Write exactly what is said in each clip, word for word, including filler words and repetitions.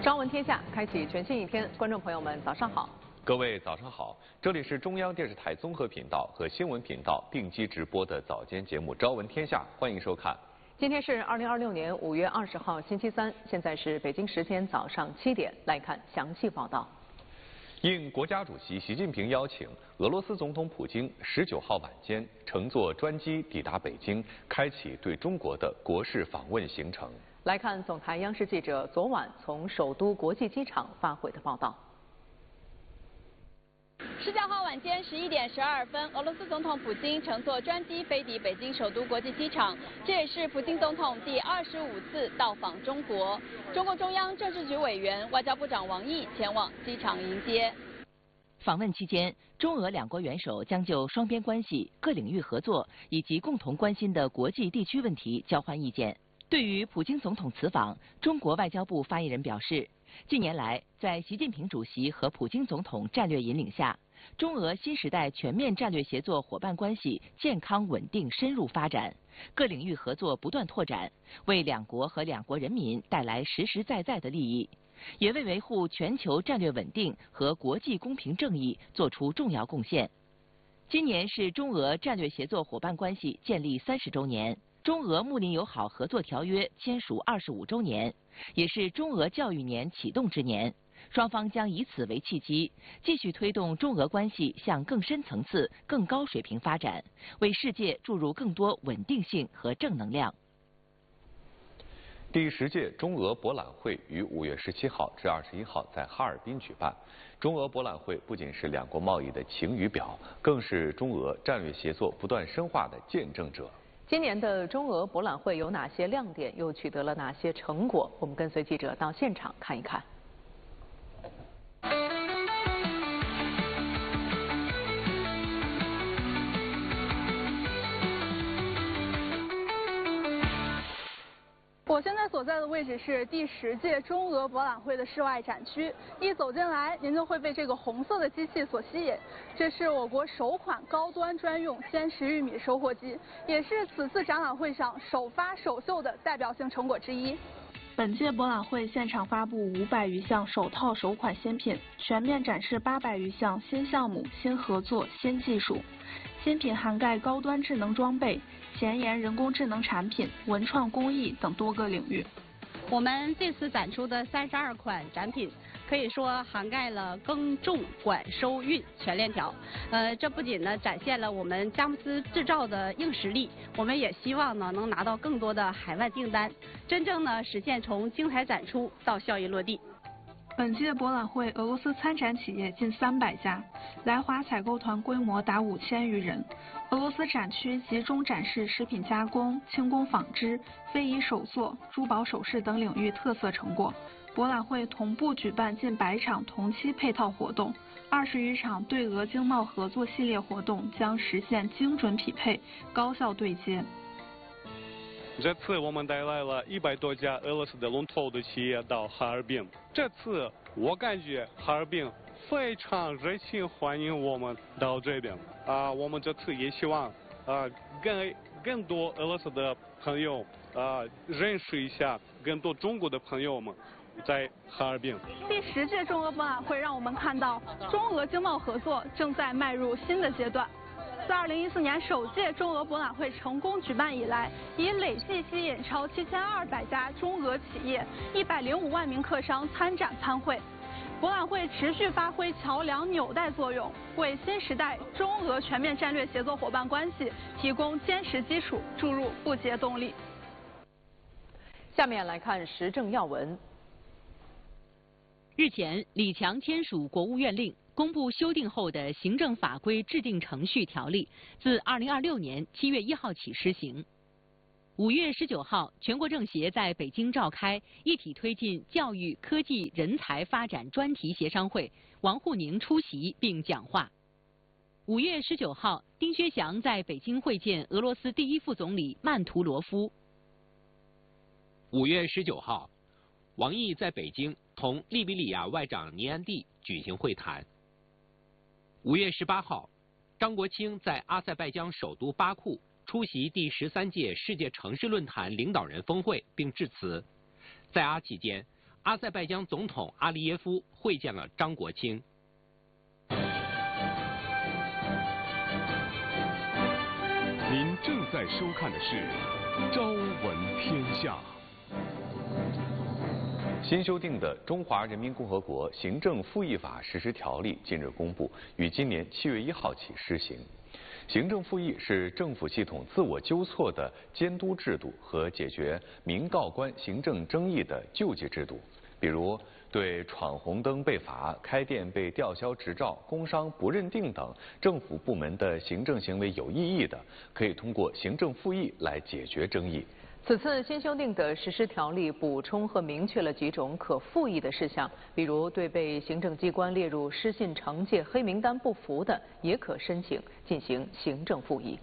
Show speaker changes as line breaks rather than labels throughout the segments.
朝闻天下，开启全新一天。观众朋友们，早上好。
各位早上好，这里是中央电视台综合频道和新闻频道并机直播的早间节目《朝闻天下》，欢迎收看。
今天是二零二六年五月二十号，星期三，现在是北京时间早上七点，来看详细报道。
应国家主席习近平邀请，俄罗斯总统普京十九号晚间乘坐专机抵达北京，开启对中国的国事访问行程。
来看总台央视记者昨晚从首都国际机场发回的报道。
十九号晚间十一点十二分，俄罗斯总统普京乘坐专机飞抵北京首都国际机场，这也是普京总统第二十五次到访中国。中共中央政治局委员、外交部长王毅前往机场迎接。
访问期间，中俄两国元首将就双边关系、各领域合作以及共同关心的国际地区问题交换意见。对于普京总统此访，中国外交部发言人表示，近年来，在习近平主席和普京总统战略引领下，中俄新时代全面战略协作伙伴关系健康稳定深入发展，各领域合作不断拓展，为两国和两国人民带来实实在在的利益，也为维护全球战略稳定和国际公平正义作出重要贡献。今年是中俄战略协作伙伴关系建立三十周年。中俄睦邻友好合作条约签署二十五周年，也是中俄教育年启动之年。双方将以此为契机，继续推动中俄关系向更深层次、更高水平发展，为世界注入更多稳定性和正能量。
第十届中俄博览会于五月十七号至二十一号在哈尔滨举办。中俄博览会不仅是两国贸易的晴雨表，更是中俄战略协作不断深化的见证者。
今年的中俄博览会有哪些亮点，又取得了哪些成果？我们跟随记者到现场看一看。
我现在所在的位置是第十届中俄博览会的室外展区，一走进来，您就会被这个红色的机器所吸引。这是我国首款高端专用歼十玉米收获机，也是此次展览会上首发首秀的代表性成果之一。
本届博览会现场发布五百余项首套首款新品，全面展示八百余项新项目、新合作、新技术。新品涵盖高端智能装备、前沿人工智能产品、文创工艺等多个领域。
我们这次展出的三十二款展品，可以说涵盖了耕种管收运全链条。呃，这不仅呢展现了我们佳木斯制造的硬实力，我们也希望呢能拿到更多的海外订单，真正呢实现从精彩展出到效益落地。
本届博览会，俄罗斯参展企业近三百家，来华采购团规模达五千余人。俄罗斯展区集中展示食品加工、轻工纺织、非遗手作、珠宝首饰等领域特色成果。博览会同步举办近百场同期配套活动，二十余场对俄经贸合作系列活动将实现精准匹配、高效对接。
这次我们带来了一百多家俄罗斯的龙头的企业到哈尔滨。这次我感觉哈尔滨非常热情欢迎我们到这边。啊，我们这次也希望啊更更多俄罗斯的朋友啊认识一下更多中国的朋友们在哈尔滨。
第十届中俄博览会让我们看到中俄经贸合作正在迈入新的阶段。自二零一四年首届中俄博览会成功举办以来，已累计吸引超七千二百家中俄企业、一百零五万名客商参展参会。博览会持续发挥桥梁纽带作用，为新时代中俄全面战略协作伙伴关系提供坚实基础，注入不竭动力。
下面来看时政要闻。
日前，李强签署国务院令，公布修订后的行政法规制定程序条例，自二零二六年七月一号起施行。五月十九号，全国政协在北京召开一体推进教育、科技、人才发展专题协商会，王沪宁出席并讲话。五月十九号，丁薛祥在北京会见俄罗斯第一副总理曼图罗夫。
五月十九号，王毅在北京同利比里亚外长尼安蒂举行会谈。五月十八号，张国清在阿塞拜疆首都巴库出席第十三届世界城市论坛领导人峰会并致辞。在阿期间， 阿塞拜疆总统阿利耶夫会见了张国清。
您正在收看的是《朝闻天下》。
新修订的《中华人民共和国行政复议法实施条例》近日公布，于今年七月一号起施行。行政复议是政府系统自我纠错的监督制度和解决民告官行政争议的救济制度。比如，对闯红灯被罚、开店被吊销执照、工伤不认定等政府部门的行政行为有异议的，可以通过行政复议来解决争议。
此次新修订的实施条例补充和明确了几种可复议的事项，比如对被行政机关列入失信惩戒黑名单不服的，也可申请进行行政复议。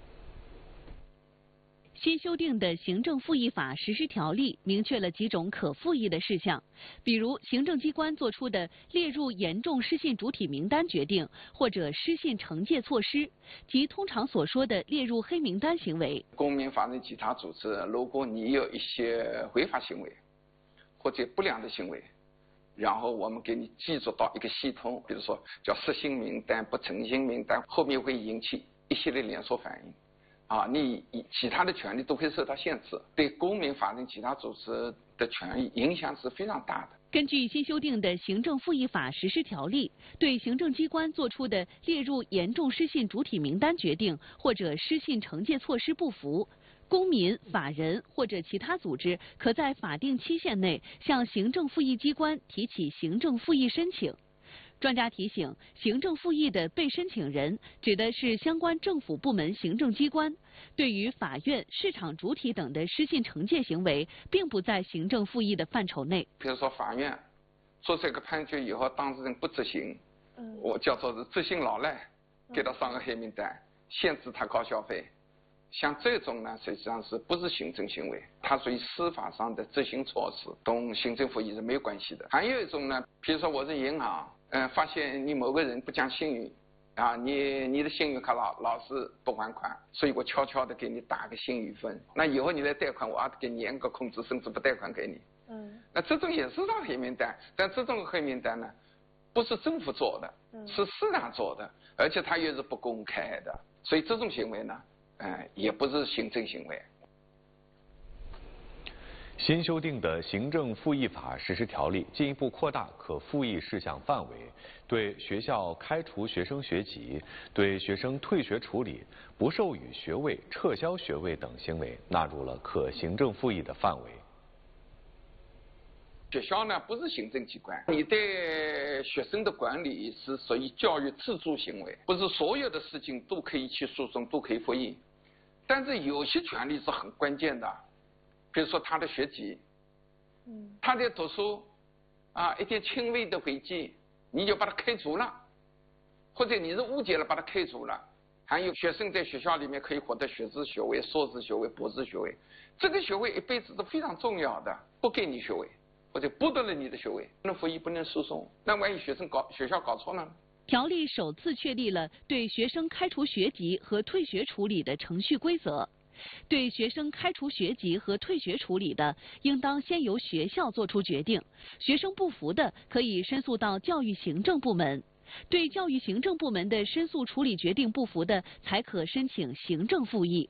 新修订的行政复议法实施条例明确了几种可复议的事项，比如行政机关作出的列入严重失信主体名单决定或者失信惩戒措施，及通常所说的列入黑名单行为。
公民法人其他组织，如果你有一些违法行为或者不良的行为，然后我们给你记录到一个系统，比如说叫失信名单、不诚信名单，后面会引起一系列连锁反应。啊，你其他的权利都会受到限制，对公民法人其他组织的权益影响是非常大的。
根据新修订的行政复议法实施条例，对行政机关作出的列入严重失信主体名单决定或者失信惩戒措施不服，公民、法人或者其他组织可在法定期限内向行政复议机关提起行政复议申请。专家提醒，行政复议的被申请人指的是相关政府部门行政机关，对于法院、市场主体等的失信惩戒行为，并不在行政复议的范畴内。
比如说法院做这个判决以后，当事人不执行，我叫做是执行老赖，给他上个黑名单，限制他高消费。像这种呢，实际上是不是行政行为，它属于司法上的执行措施，跟行政复议是没有关系的。还有一种呢，比如说我是银行，嗯、呃，发现你某个人不讲信誉，啊，你你的信用卡老老是不还款，所以我悄悄的给你打个信誉分，那以后你来贷款，我要给你严格控制，甚至不贷款给你。嗯，那这种也是上黑名单，但这种黑名单呢，不是政府做的，是市场做的，而且它又是不公开的，所以这种行为呢。呃，也不是行政行为。
新修订的行政复议法实施条例进一步扩大可复议事项范围，对学校开除学生学籍、对学生退学处理、不授予学位、撤销学位等行为纳入了可行政复议的范围。
学校呢不是行政机关，你对学生的管理是属于教育自主行为，不是所有的事情都可以去诉讼，都可以复议。但是有些权利是很关键的，比如说他的学籍，嗯，他在读书，啊，一点轻微的违纪，你就把他开除了，或者你是误解了把他开除了。还有学生在学校里面可以获得学士学位、硕士学位、博士学位，这个学位一辈子是非常重要的，不给你学位。或者剥夺了你的学位，不能复议，不能诉讼，那万一学生搞学校搞错了呢？
条例首次确立了对学生开除学籍和退学处理的程序规则。对学生开除学籍和退学处理的，应当先由学校作出决定；学生不服的，可以申诉到教育行政部门。对教育行政部门的申诉处理决定不服的，才可申请行政复议。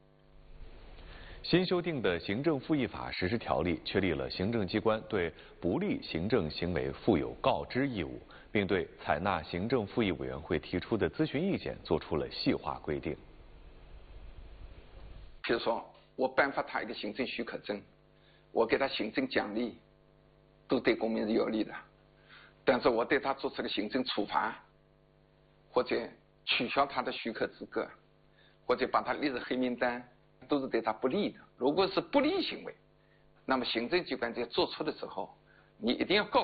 新修订的行政复议法实施条例确立了行政机关对不利行政行为负有告知义务，并对采纳行政复议委员会提出的咨询意见作出了细化规定。
比如说，我颁发他一个行政许可证，我给他行政奖励，都对公民是有利的。但是我对他做出个行政处罚，或者取消他的许可资格，或者把他列入黑名单，都是对他不利的。如果是不利行为，那么行政机关在做出的时候，你一定要告诉